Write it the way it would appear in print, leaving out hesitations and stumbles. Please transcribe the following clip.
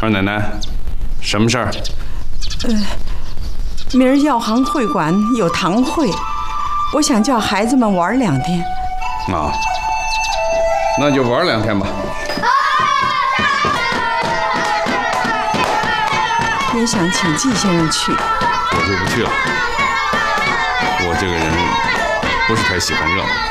二奶奶，什么事儿？ 明儿药行会馆有堂会，我想叫孩子们玩2天。 啊，那就玩2天吧。 也想请季先生去， 我就不去了。我这个人不是太喜欢热闹。